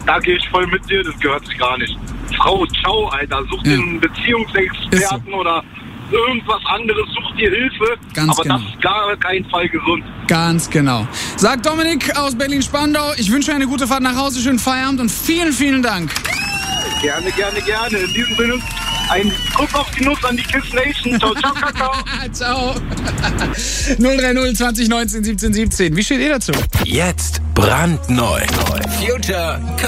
Da gehe ich voll mit dir, das gehört sich gar nicht. Frau, ciao, Alter. Such dir einen Beziehungsexperten oder irgendwas anderes, such dir Hilfe. Ganz aber genau. das ist gar kein Fall gesund. Ganz genau. Sagt Dominik aus Berlin-Spandau, ich wünsche eine gute Fahrt nach Hause, schönen Feierabend und vielen, vielen Dank. Gerne, gerne, gerne. In diesem Sinne, ein Kuss auf die Nuss an die Kiss Nation. Ciao, ciao, Kakao. Ciao. 030 20 19 17 17. Wie steht ihr dazu? Jetzt brandneu. Future